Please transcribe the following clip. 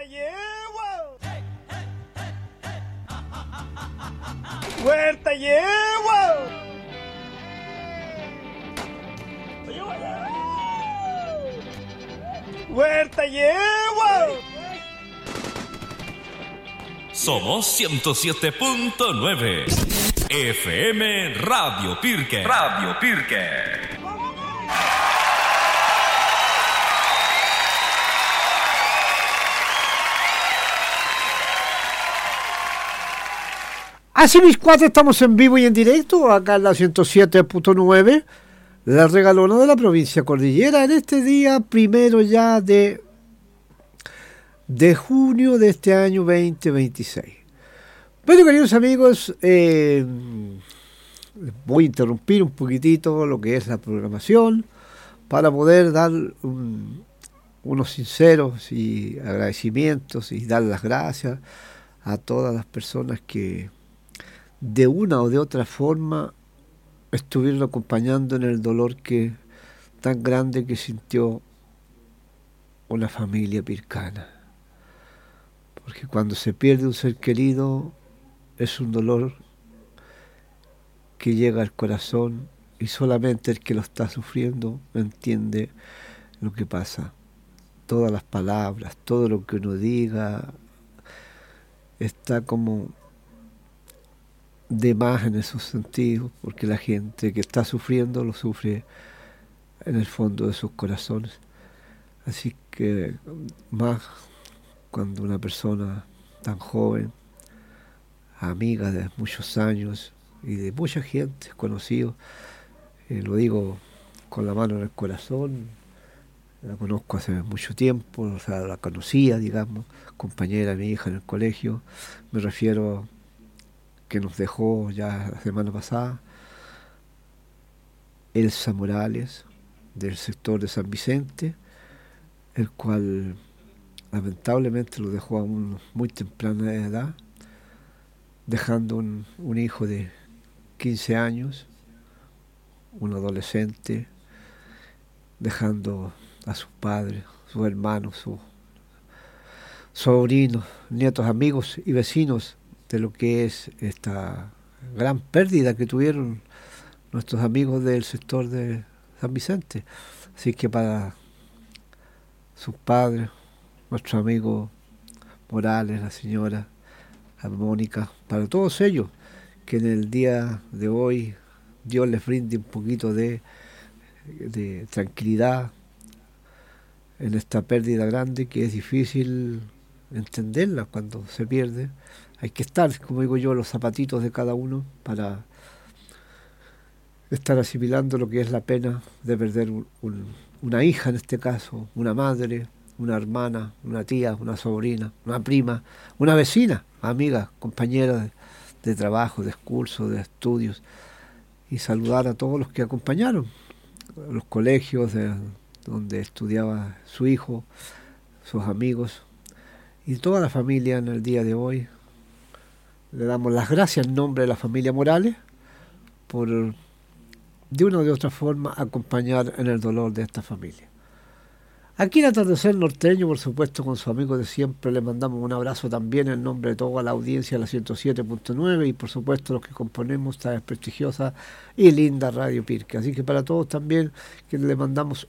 Huerta yegua. Huerta yegua. Huerta yegua. Somos 107.9 FM Radio Pirque. Radio Pirque. Así mis cuates, estamos en vivo y en directo acá en la 107.9, la regalona de la provincia Cordillera, en este día primero ya de junio de este año 2026. Bueno, queridos amigos, voy a interrumpir un poquitito lo que es la programación para poder dar unos sinceros y agradecimientos y dar las gracias a todas las personas que de una o de otra forma estuvieron acompañando en el dolor tan grande que sintió una familia pircana. Porque cuando se pierde un ser querido es un dolor que llega al corazón y solamente el que lo está sufriendo entiende lo que pasa. Todas las palabras, todo lo que uno diga está como de más en esos sentidos, porque la gente que está sufriendo lo sufre en el fondo de sus corazones. Así que más cuando una persona tan joven, amiga de muchos años y de mucha gente, conocidos, lo digo con la mano en el corazón, la conozco hace mucho tiempo, o sea, la conocía, digamos, compañera de mi hija en el colegio, me refiero que nos dejó ya la semana pasada, Elsa Morales, del sector de San Vicente, el cual lamentablemente lo dejó a muy temprana edad, dejando un hijo de 15 años, un adolescente, dejando a sus padres, sus hermanos, sus sobrinos, nietos, amigos y vecinos de lo que es esta gran pérdida que tuvieron nuestros amigos del sector de San Vicente. Así que para sus padres, nuestro amigo Morales, la señora, la Mónica, para todos ellos, que en el día de hoy Dios les brinde un poquito de tranquilidad en esta pérdida grande que es difícil entenderla cuando se pierde. Hay que estar, como digo yo, los zapatitos de cada uno para estar asimilando lo que es la pena de perder una hija en este caso, una madre, una hermana, una tía, una sobrina, una prima, una vecina, amiga, compañera de trabajo, de curso, de estudios, y saludar a todos los que acompañaron, a los colegios donde estudiaba su hijo, sus amigos y toda la familia en el día de hoy. Le damos las gracias en nombre de la familia Morales por, de una o de otra forma, acompañar en el dolor de esta familia. Aquí en Atardecer Norteño, por supuesto, con su amigo de siempre, le mandamos un abrazo también en nombre de toda la audiencia de la 107.9 y por supuesto los que componemos esta prestigiosa y linda Radio Pirque. Así que para todos también que le mandamos